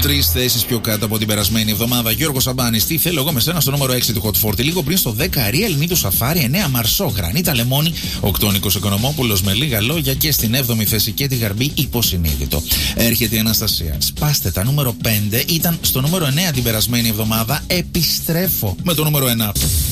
3 θέσεις πιο κάτω από την περασμένη εβδομάδα. Γιώργος Σαμπάνης, τι θέλω εγώ με σένα στο νούμερο 6 του Hot 40. Λίγο πριν στο 10, Αριέλ Νίτου Σαφάρι, 9 Μαρσό, Γρανίτα Λεμόνι, 8 Νίκος Οικονομόπουλος με λίγα λόγια και στην 7η θέση και τη Γαρμπή Υποσυνείδητο. Έρχεται η Αναστασία. Σπάστε τα, νούμερο 5 ήταν στο νούμερο 9 την περασμένη εβδομάδα. Επιστρέφω με το νούμερο 1.